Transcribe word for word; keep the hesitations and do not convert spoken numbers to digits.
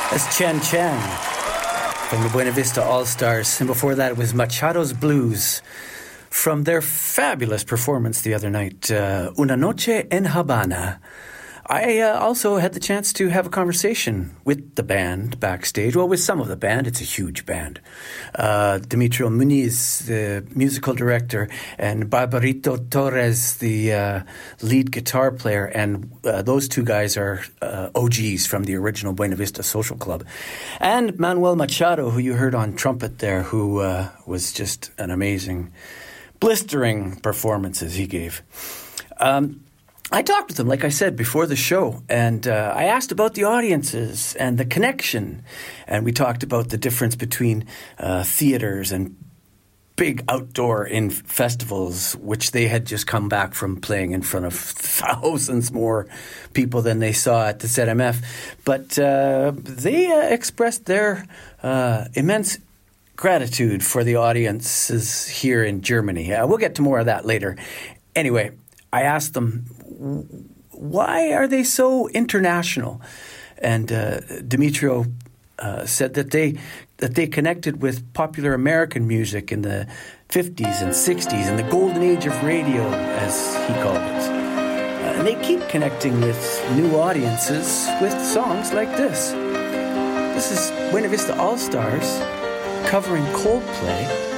That's Chen Chen from the Buena Vista All-Stars. And before that, it was Machado's Blues from their fabulous performance the other night, uh, Una Noche en Habana. I uh, also had the chance to have a conversation with the band backstage. Well, with some of the band. It's a huge band. Uh, Demetrio Muniz, the musical director, and Barbarito Torres, the uh, lead guitar player. And uh, those two guys are uh, O Gs from the original Buena Vista Social Club. And Manuel Machado, who you heard on trumpet there, who uh, was just an amazing, blistering performances he gave. Um I talked with them, like I said, before the show, and uh, I asked about the audiences and the connection, and we talked about the difference between uh, theaters and big outdoor in festivals, which they had just come back from playing in front of thousands more people than they saw at the Z M F. But uh, they uh, expressed their uh, immense gratitude for the audiences here in Germany. Uh, we'll get to more of that later. Anyway, I asked them, why are they so international? And uh, Demetrio uh, said that they that they connected with popular American music in the fifties and sixties and the golden age of radio, as he called it. Uh, and they keep connecting with new audiences with songs like this. This is Buena Vista All-Stars covering Coldplay.